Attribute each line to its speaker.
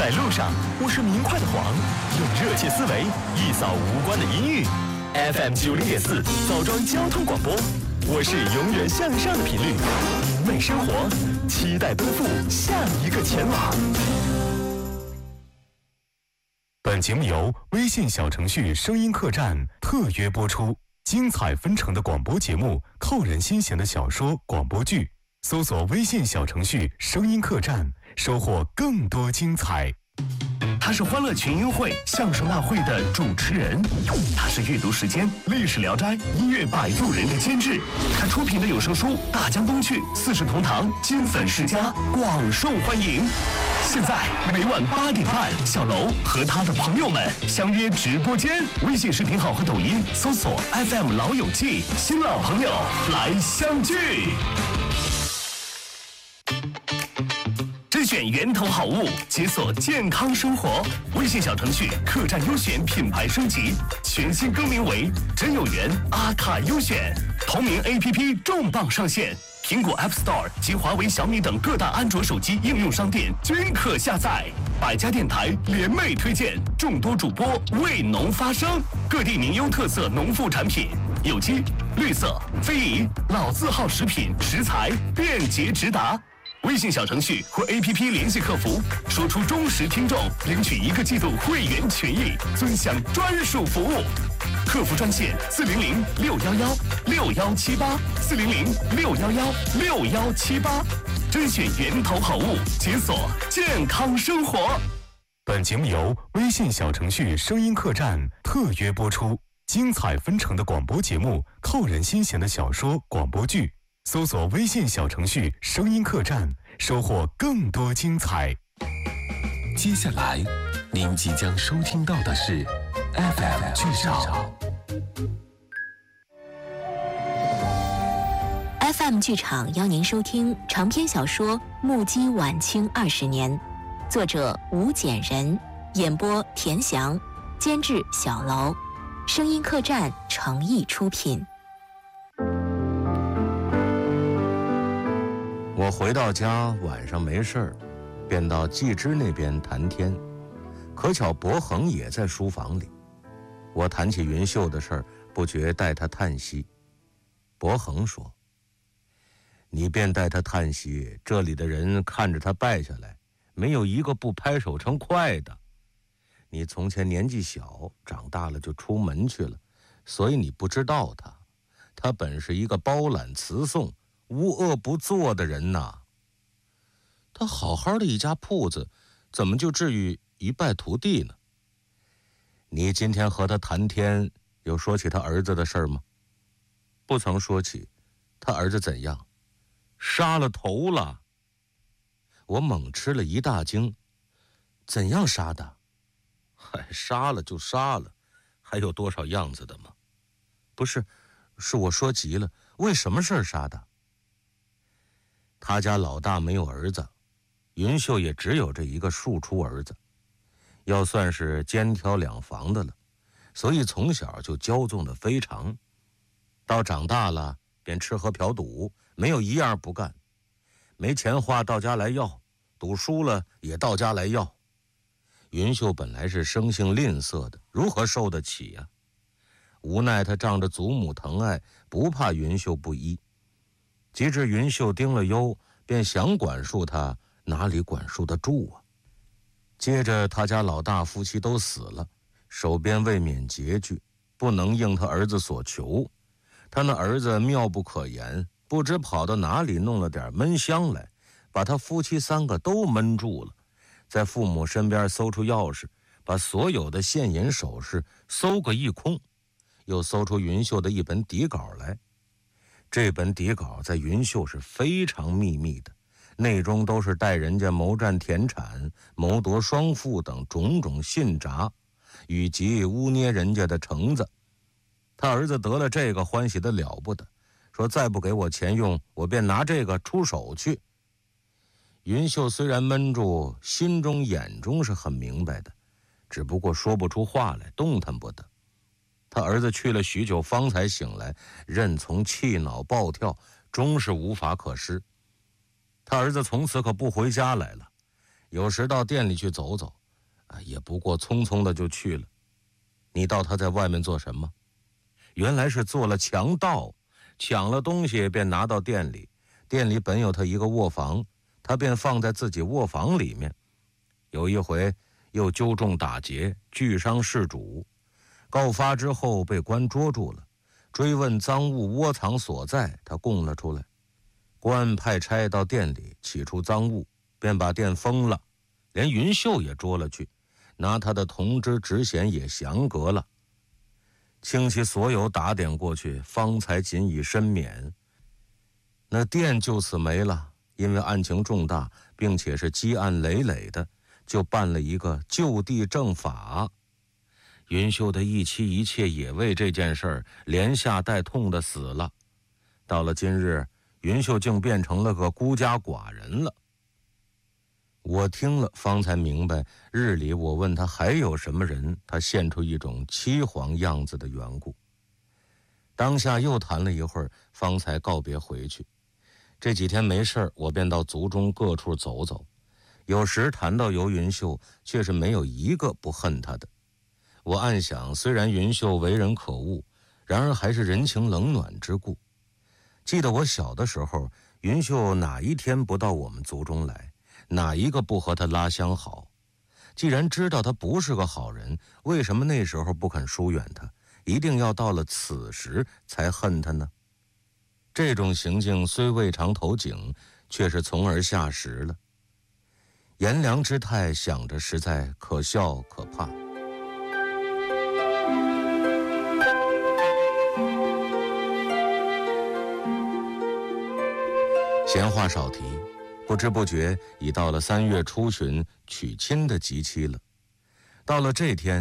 Speaker 1: 在路上，我是明快的黄，用热切思维一扫无关的阴郁。FM 90.4枣庄交通广播，我是永远向上的频率，明媚生活，期待奔赴下一个前往。本节目由微信小程序声音客栈特约播出，精彩纷呈的广播节目，扣人心弦的小说、广播剧，搜索微信小程序声音客栈，收获更多精彩。他是欢乐群英会相声大会的主持人，他是阅读时间历史聊斋音乐摆渡人的监制，他出品的有声书《大江东去》四世同堂金粉世家广受欢迎。现在每晚8点半，小楼和他的朋友们相约直播间，微信视频号和抖音搜索 FM 老友记，新老朋友来相聚。甄选源头好物，解锁健康生活。微信小程序客栈优选品牌升级，全新更名为真有缘阿卡优选。同名 APP 重磅上线，苹果 App Store 及华为、小米等各大安卓手机应用商店均可下载。百家电台联袂推荐，众多主播为农发声，各地名优特色农副产品，有机、绿色、非遗、老字号食品食材便捷直达。微信小程序或 APP 联系客服，说出忠实听众，领取1个季度会员权益，尊享专属服务。客服专线400-611-6178，400-611-6178，甄选源头好物，解锁健康生活。本节目由微信小程序声音客栈特约播出，精彩纷呈的广播节目，扣人心弦的小说、广播剧。搜索微信小程序声音客栈，收获更多精彩。
Speaker 2: 接下来您即将收听到的是 FM 剧场。
Speaker 3: FM 剧场邀您收听长篇小说《目击晚清20年》，作者吴简人，演播田翔，监制小楼，声音客栈诚意出品。
Speaker 4: 我回到家，晚上没事儿，便到季之那边谈天。可巧伯恒也在书房里，我谈起云秀的事儿，不觉带他叹息。伯恒说：“你便带他叹息，这里的人看着他败下来，没有一个不拍手称快的。你从前年纪小，长大了就出门去了，所以你不知道他。他本是一个包揽辞送、无恶不作的人呐。他好好的一家铺子，怎么就至于一败涂地呢？你今天和他谈天，有说起他儿子的事儿吗？不曾说起。他儿子怎样？杀了头了。我猛吃了一大惊。怎样杀的？嗨，杀了就杀了，还有多少样子的吗？不是，是我说急了，为什么事儿杀的？他家老大没有儿子，云秀也只有这一个庶出儿子，要算是肩挑两房的了，所以从小就骄纵得非常。到长大了便吃喝嫖赌，没有一样不干，没钱花到家来要，赌输了也到家来要。云秀本来是生性吝啬的，如何受得起呀？无奈他仗着祖母疼爱，不怕云秀不依。及至云秀丁了忧，便想管束他，哪里管束得住啊？接着他家老大夫妻都死了，手边未免拮据，不能应他儿子所求。他那儿子妙不可言，不知跑到哪里弄了点闷香来，把他夫妻3个都闷住了。在父母身边搜出钥匙，把所有的现银首饰搜个一空，又搜出云秀的一本底稿来。这本底稿在云秀是非常秘密的，内中都是带人家谋占田产、谋夺双父等种种信札，以及污捏人家的橙子。他儿子得了这个，欢喜得了不得，说再不给我钱用，我便拿这个出手去。云秀虽然闷住，心中眼中是很明白的，只不过说不出话来，动弹不得。他儿子去了许久方才醒来，任从气恼暴跳，终是无法可施。他儿子从此可不回家来了，有时到店里去走走， 也不过匆匆的就去了。你道他在外面做什么？原来是做了强盗，抢了东西便拿到店里，店里本有他一个卧房，他便放在自己卧房里面。有一回又纠众打劫，拒伤事主，告发之后被官捉住了，追问赃物窝藏所在，他供了出来。官派差到店里取出赃物，便把店封了，连云秀也捉了去，拿他的同知职衔也降格了。倾其所有打点过去，方才仅以身免。那店就此没了，因为案情重大，并且是积案累累的，就办了一个就地正法。云秀的一妻一妾也为这件事儿连下带痛的死了。到了今日，云秀竟变成了个孤家寡人了。我听了方才明白，日里我问他还有什么人，他现出一种凄惶样子的缘故。当下又谈了一会儿，方才告别回去。这几天没事儿，我便到族中各处走走，有时谈到游云秀，却是没有一个不恨他的。我暗想，虽然云秀为人可恶，然而还是人情冷暖之故。记得我小的时候，云秀哪一天不到我们族中来，哪一个不和他拉相好？既然知道他不是个好人，为什么那时候不肯疏远他，一定要到了此时才恨他呢？这种行径虽未尝投井，却是从而下石了。颜良之态，想着实在可笑可怕。闲话少提，不知不觉已到了3月初旬娶亲的吉期了。到了这天，